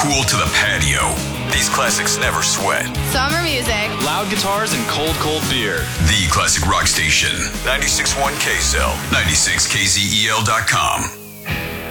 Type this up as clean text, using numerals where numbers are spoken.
pool to the patio. These classics never sweat. Summer music. Loud guitars and cold, cold beer. The Classic Rock Station. 96.1 KZEL. 96KZEL.com.